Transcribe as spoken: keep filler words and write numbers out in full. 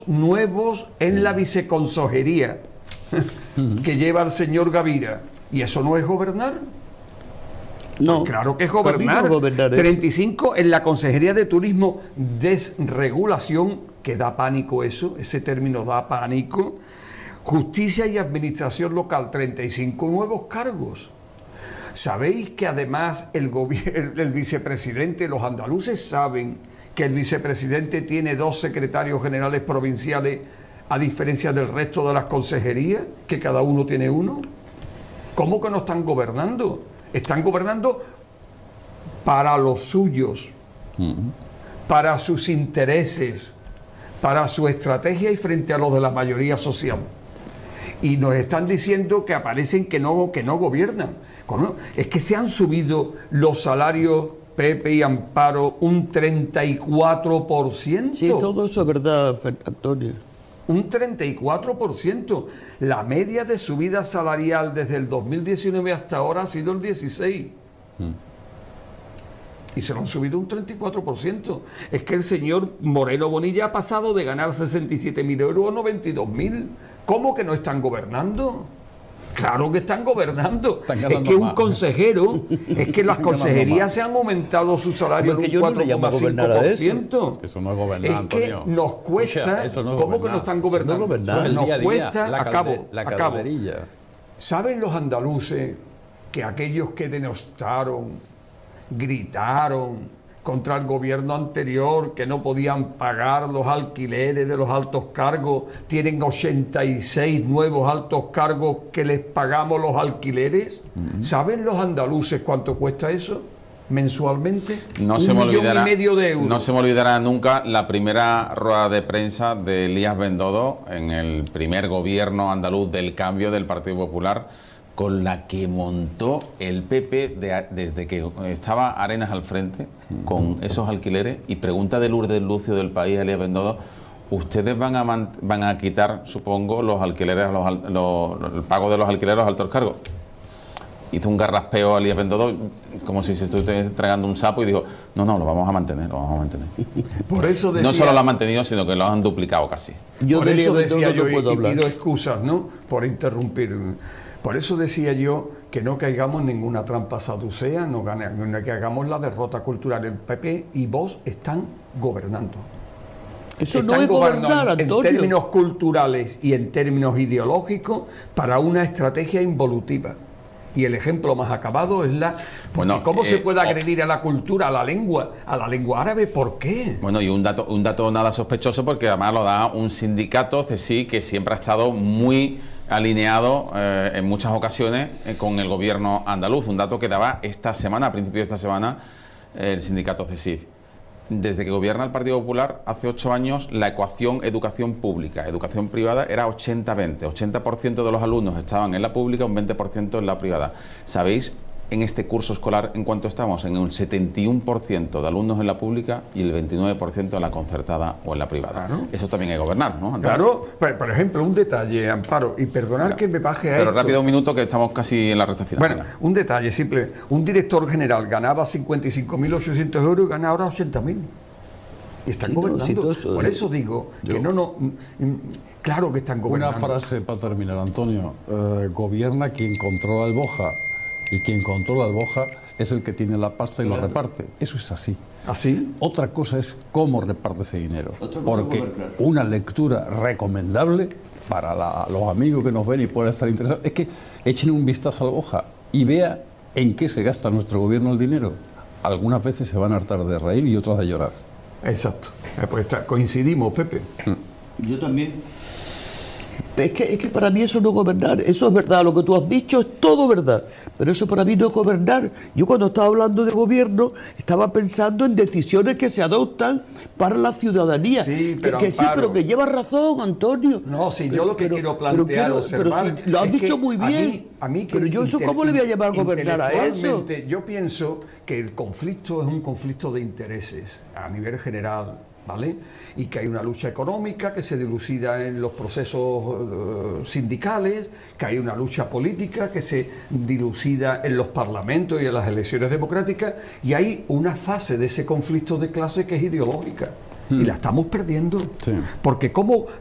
nuevos en la viceconsejería que lleva el señor Gavira. ¿Y eso no es gobernar? No, claro que es gobernar. No gobernar treinta y cinco en la Consejería de Turismo, desregulación, que da pánico eso, ese término da pánico. Justicia y Administración Local, treinta y cinco nuevos cargos. ¿Sabéis que además el, el, el vicepresidente, los andaluces saben que el vicepresidente tiene dos secretarios generales provinciales, a diferencia del resto de las consejerías, que cada uno tiene uno? ¿Cómo que no están gobernando? Están gobernando para los suyos, uh-huh. para sus intereses, para su estrategia y frente a los de la mayoría social. Y nos están diciendo que aparecen que no, que no gobiernan. ¿Cómo? Es que se han subido los salarios, Pepe y Amparo, un treinta y cuatro por ciento. Sí, todo eso es verdad, Antonio. Un treinta y cuatro por ciento. La media de subida salarial desde el dos mil diecinueve hasta ahora ha sido el dieciséis por ciento. Hmm. Y se lo han subido un treinta y cuatro por ciento. Es que el señor Moreno Bonilla ha pasado de ganar sesenta y siete mil euros a noventa y dos mil. ¿Cómo que no están gobernando? Claro que están gobernando. Están es que un más. consejero, es que las consejerías se han aumentado su salario en un cuatro coma cinco por ciento. Eso. eso no es gobernar, es que Antonio. nos cuesta, Oye, no ¿cómo que no están gobernando? No gobernar. Nos día cuesta, día, acabo, la acabo. calderilla. ¿Saben los andaluces que aquellos que denostaron, gritaron contra el gobierno anterior, que no podían pagar los alquileres de los altos cargos, tienen ochenta y seis nuevos altos cargos que les pagamos los alquileres? Uh-huh. ¿Saben los andaluces cuánto cuesta eso mensualmente? No Un se me millón olvidará, y medio de euros. No se me olvidará nunca la primera rueda de prensa de Elías Bendodo en el primer gobierno andaluz del cambio del Partido Popular, con la que montó el P P de, desde que estaba Arenas al frente, uh-huh. con esos alquileres, y pregunta de Lourdes Lucio del País, Elías Bendodo: ustedes van a man, van a quitar, supongo, los alquileres, los, los, el pago de los alquileres a los altos cargos. Hizo un garraspeo a Elías Bendodo como si se estuviera entregando un sapo y dijo: no, no, lo vamos a mantener, lo vamos a mantener. Por eso decía, no solo lo han mantenido, sino que lo han duplicado casi. Yo por eso decía yo, no puedo y, y pido excusas, ¿no?, por interrumpir. Por eso decía yo que no caigamos en ninguna trampa saducea, no, no que hagamos la derrota cultural. El P P y Vox están gobernando. Eso están no es gobernar, en Antonio. términos culturales y en términos ideológicos para una estrategia involutiva. Y el ejemplo más acabado es la... Bueno, ¿cómo eh, se puede agredir a la cultura, a la lengua, a la lengua árabe? ¿Por qué? Bueno, y un dato, un dato nada sospechoso, porque además lo da un sindicato, C S I, que siempre ha estado muy alineado eh, en muchas ocasiones eh, con el gobierno andaluz. Un dato que daba esta semana, a principios de esta semana, eh, el sindicato C S I. Desde que gobierna el Partido Popular, hace ocho años, la ecuación educación pública, educación privada era ochenta veinte. ochenta por ciento de los alumnos estaban en la pública, un veinte por ciento en la privada. ¿Sabéis en este curso escolar en cuánto estamos? En un setenta y uno por ciento de alumnos en la pública y el veintinueve por ciento en la concertada o en la privada. Claro. Eso también es gobernar, ¿no, Antonio? Claro, por, por ejemplo, un detalle, Amparo, y perdonar Venga, que me baje a Pero esto. rápido, un minuto, que estamos casi en la recta final. Bueno, Venga. un detalle simple. Un director general ganaba cincuenta y cinco mil ochocientos euros y gana ahora ochenta mil. Y están sí, gobernando. No, sí, eso, por eso digo yo, que no, no, claro que están gobernando. Una frase para terminar, Antonio. Eh, gobierna quien controla el Boja, y quien controla el Boja es el que tiene la pasta y claro. lo reparte. Eso es así. ¿Así? Otra cosa es cómo reparte ese dinero. Porque una lectura recomendable para la, los amigos que nos ven y pueden estar interesados es que echen un vistazo al Boja y vea en qué se gasta nuestro gobierno el dinero. Algunas veces se van a hartar de reír y otras de llorar. Exacto. Pues está, coincidimos, Pepe. Yo también. Es que, es que para mí eso no es gobernar. Eso es verdad. Lo que tú has dicho es todo verdad. Pero eso para mí no es gobernar. Yo cuando estaba hablando de gobierno estaba pensando en decisiones que se adoptan para la ciudadanía. Sí, pero que, que sí, pero que llevas razón, Antonio. No, si yo lo que pero, quiero plantear, pero quiero, observar, pero si lo has dicho muy bien. A mí, a mí que pero yo eso, ¿cómo le voy a llamar a gobernar a eso? Yo pienso que el conflicto es un conflicto de intereses a nivel general, ¿vale? Y que hay una lucha económica que se dilucida en los procesos uh, sindicales, que hay una lucha política que se dilucida en los parlamentos y en las elecciones democráticas, y hay una fase de ese conflicto de clase que es ideológica. y la estamos perdiendo. Sí. Porque ¿cómo,